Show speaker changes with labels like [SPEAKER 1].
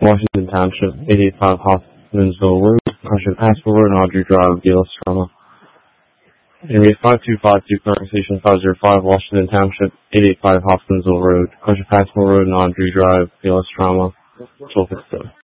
[SPEAKER 1] Washington Township, 885 Hoffmansville Road, Caution Passville Road, Audrey Drive, Gales, Trauma. Area 5252, current station 505, Washington Township, 885 Hoffmansville Road, Caution Passville Road, Audrey Drive, Gales, Trauma, 1257.